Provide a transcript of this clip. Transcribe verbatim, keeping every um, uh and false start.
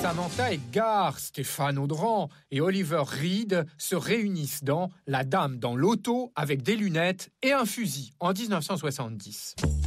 Samantha Edgar, Stéphane Audran et Oliver Reed se réunissent dans La Dame dans l'auto avec des lunettes et un fusil en dix-neuf cent soixante-dix.